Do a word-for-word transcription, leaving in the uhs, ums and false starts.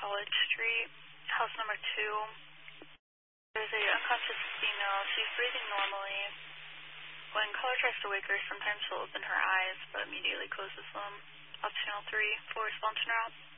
College Street, house number two. There's a unconscious female. She's breathing normally. When caller tries to wake her, sometimes she'll open her eyes, but immediately closes them. Off channel three, full response route.